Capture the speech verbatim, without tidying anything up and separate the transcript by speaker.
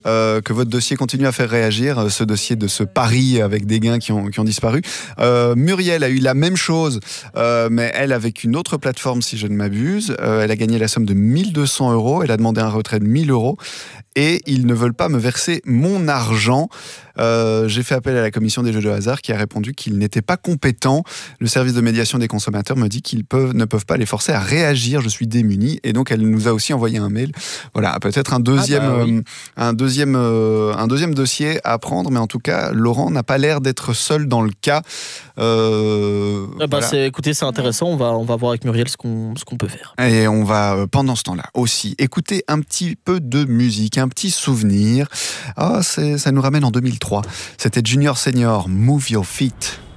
Speaker 1: Euh, que votre dossier continue à faire réagir, euh, ce dossier de ce pari avec des gains qui ont, qui ont disparu. Euh, Muriel a eu la même chose, euh, mais elle avec une autre plateforme, si je ne m'abuse. Euh, elle a gagné la somme de mille deux cents euros. Elle a demandé un retrait de mille euros. Et ils ne veulent pas me verser mon argent. Euh, j'ai fait appel à la commission des jeux de hasard qui a répondu qu'ils n'étaient pas compétents. Le service de médiation des consommateurs me dit qu'ils peuvent, ne peuvent pas les forcer à réagir. Je suis démuni. Et donc, elle nous a aussi envoyé un mail. Voilà, peut-être un deuxième,
Speaker 2: ah bah oui.
Speaker 1: euh, un, deuxième, euh, un deuxième dossier à prendre. Mais en tout cas, Laurent n'a pas l'air d'être seul dans le cas. Euh,
Speaker 2: Ah bah
Speaker 1: voilà.
Speaker 2: c'est, écoutez, c'est intéressant. On va, on va voir avec Muriel ce qu'on, ce qu'on peut faire.
Speaker 1: Et on va, euh, pendant ce temps-là aussi, écouter un petit peu de musique, un petit souvenir. Ah, c'est, ça nous ramène en deux mille trois. C'était Junior Senior, Move Your Feet.